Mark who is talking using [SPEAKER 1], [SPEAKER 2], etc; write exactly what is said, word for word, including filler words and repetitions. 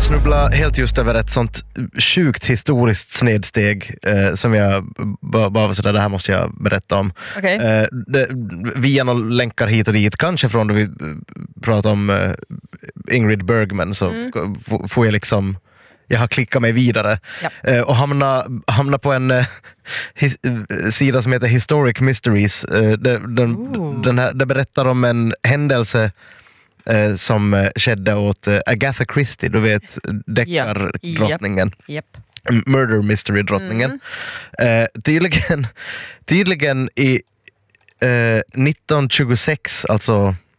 [SPEAKER 1] Jag snubblade helt just över ett sånt sjukt historiskt snedsteg eh, som jag bara var sådär, det här måste jag berätta om.
[SPEAKER 2] Okay.
[SPEAKER 1] Eh, det, via några länkar hit och dit, kanske från då vi pratade om eh, Ingrid Bergman, så mm. f- får jag liksom jag har klickat mig vidare
[SPEAKER 2] ja.
[SPEAKER 1] eh, och hamna, hamna på en eh, his, eh, sida som heter Historic Mysteries. Eh, det, den, den här, det berättar om en händelse eh, som eh, skedde åt eh, Agatha Christie, du vet, deckardrottningen.
[SPEAKER 2] Yep.
[SPEAKER 1] Yep. Murder mystery-drottningen. Mm. Eh, tydligen, tydligen i eh, nitton tjugosex, alltså